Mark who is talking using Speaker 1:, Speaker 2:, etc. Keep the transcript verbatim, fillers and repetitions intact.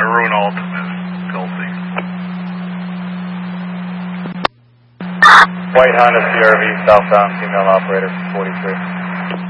Speaker 1: Maroon Alton is filthy.
Speaker 2: White Honda C R V, southbound, female operator, forty-three.